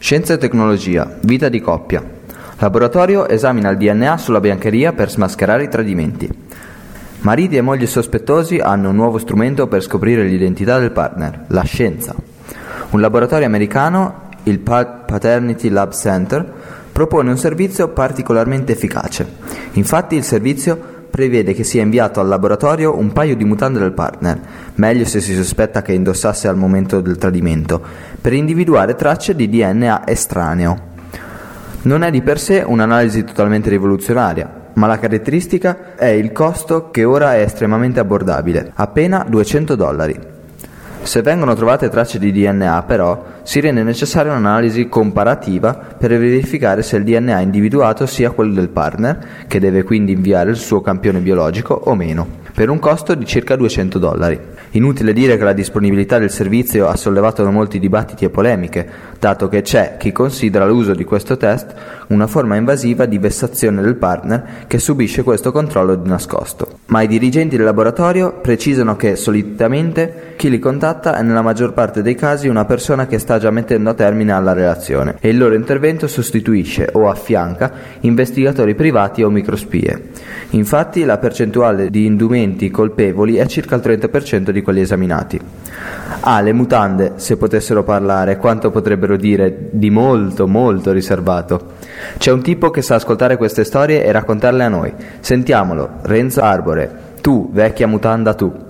Scienza e tecnologia, vita di coppia. Laboratorio esamina il DNA sulla biancheria per smascherare i tradimenti. Mariti e mogli sospettosi hanno un nuovo strumento per scoprire l'identità del partner, la scienza. Un laboratorio americano, il Paternity Lab Center, propone un servizio particolarmente efficace. Infatti il servizio prevede che sia inviato al laboratorio un paio di mutande del partner, meglio se si sospetta che indossasse al momento del tradimento, per individuare tracce di DNA estraneo. Non è di per sé un'analisi totalmente rivoluzionaria, ma la caratteristica è il costo che ora è estremamente abbordabile, appena $200. Se vengono trovate tracce di DNA, però, si rende necessaria un'analisi comparativa per verificare se il DNA individuato sia quello del partner, che deve quindi inviare il suo campione biologico, o meno, per un costo di circa $200. Inutile dire che la disponibilità del servizio ha sollevato molti dibattiti e polemiche, dato che c'è chi considera l'uso di questo test una forma invasiva di vessazione del partner che subisce questo controllo di nascosto. Ma i dirigenti del laboratorio precisano che solitamente chi li contatta è nella maggior parte dei casi una persona che sta già mettendo a termine alla relazione e il loro intervento sostituisce o affianca investigatori privati o microspie. Infatti la percentuale di indumenti colpevoli è circa il 30% di quelli esaminati. Le mutande, se potessero parlare, quanto potrebbero dire di molto, molto riservato. C'è un tipo che sa ascoltare queste storie e raccontarle a noi. Sentiamolo, Renzo Arbore. Tu, vecchia mutanda tu.